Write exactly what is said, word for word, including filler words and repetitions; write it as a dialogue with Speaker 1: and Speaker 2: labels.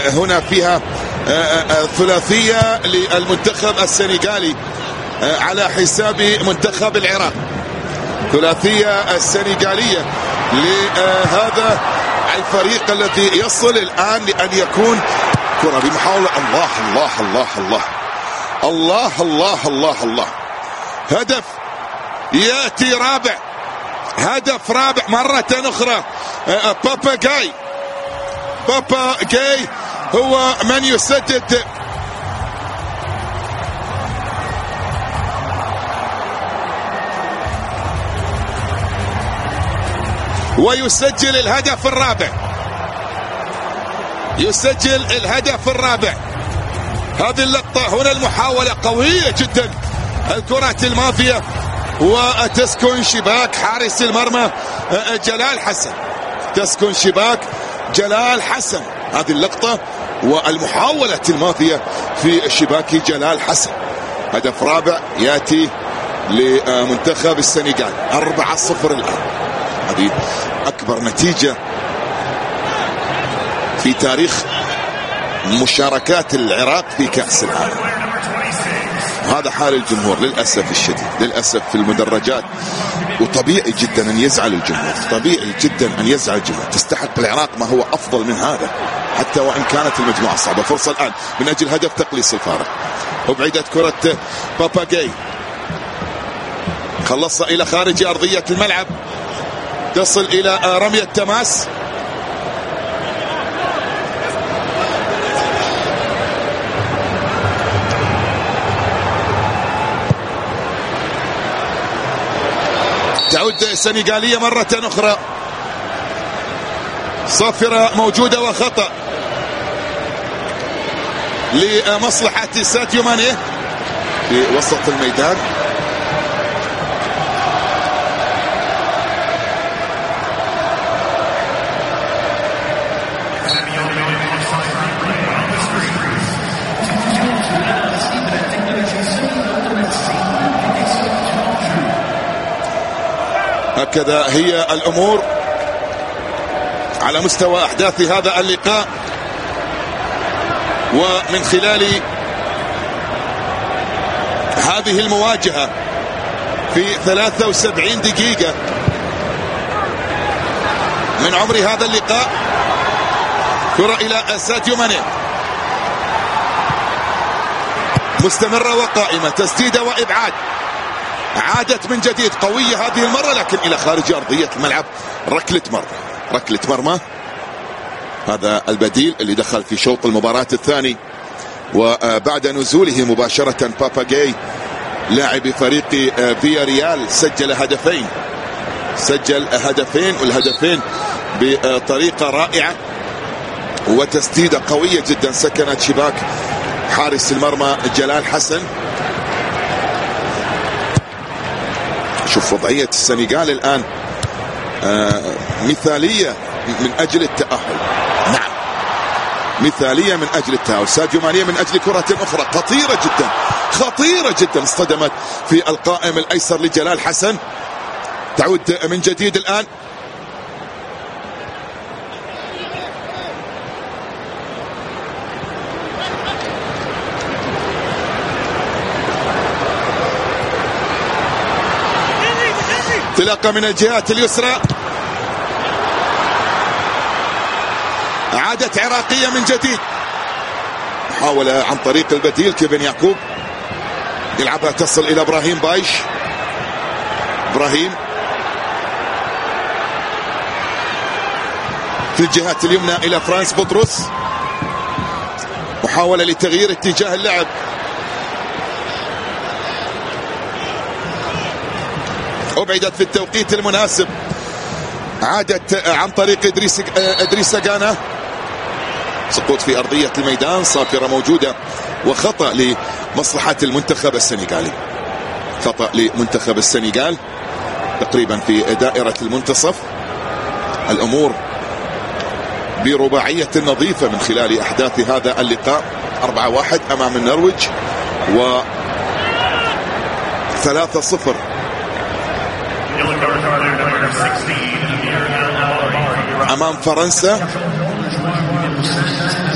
Speaker 1: هنا فيها ثلاثية للمنتخب السنغالي على حساب منتخب العراق. ثلاثية السنغالية لهذا الفريق الذي يصل الآن لأن يكون كرة بمحاولة. الله الله الله الله الله الله الله الله هدف يأتي رابع، هدف رابع مرة أخرى. بابا جاي بابا جاي هو من يسدد ويسجل الهدف الرابع، يسجل الهدف الرابع. هذه اللقطة هنا المحاولة قوية جدا، الكرة الماضية وتسكن شباك حارس المرمى جلال حسن، تسكن شباك جلال حسن. هذه اللقطة والمحاولة الماضية في شباك جلال حسن. هدف رابع يأتي لمنتخب السنغال. أربعة صفر الآن، هذه أكبر نتيجة في تاريخ مشاركات العراق في كأس العالم. هذا حال الجمهور للأسف الشديد، للأسف في المدرجات. وطبيعي جدا أن يزعل الجمهور، طبيعي جدا أن يزعل الجمهور. تستحق العراق ما هو أفضل من هذا حتى وإن كانت المجموعة صعبة. فرصة الآن من أجل هدف تقليص الفارق. وبعيدة كرة بابا جاي، خلصها إلى خارج أرضية الملعب، تصل إلى رمية تماس. تعود السنغالية مرة أخرى. صافرة موجودة وخطأ لمصلحة ساديو ماني في وسط الميدان. هكذا هي الأمور على مستوى أحداث هذا اللقاء. ومن خلال هذه المواجهة في ثلاثة وسبعين دقيقة من عمر هذا اللقاء، كرة إلى ساديو ماني مستمرة وقائمة، تسديدة وإبعاد، عادت من جديد قوية هذه المرة لكن إلى خارج أرضية الملعب. ركلة مرمى، ركلة مرمى. هذا البديل اللي دخل في شوط المباراة الثاني، وبعد نزوله مباشرة بابا جاي لاعب فريق فيا ريال سجل هدفين، سجل هدفين والهدفين بطريقة رائعة وتسديدة قوية جدا سكنت شباك حارس المرمى جلال حسن. شوف وضعية السنغال الآن آه مثالية من أجل التأهل. نعم مثالية من أجل التأهل. ساديو ماني من أجل كرة أخرى خطيرة جدا، خطيرة جدا، اصطدمت في القائم الأيسر لجلال حسن. تعود من جديد الآن. انطلاقة من الجهات اليسرى، عادت عراقية من جديد. محاولة عن طريق البديل كيفن يعقوب، يلعبها تصل إلى إبراهيم بايش. إبراهيم في الجهات اليمنى إلى فرانس بطرس، محاولة لتغيير اتجاه اللعب. أبعدت في التوقيت المناسب، عادت عن طريق إدريس إدريس غانا. سقوط في أرضية الميدان، صافرة موجودة وخطأ لمصلحة المنتخب السنغالي. خطأ لمنتخب السنغال تقريبا في دائرة المنتصف. الأمور برباعية نظيفة من خلال أحداث هذا اللقاء. أربعة واحد أمام النرويج و ثلاثة صفر أمام فرنسا.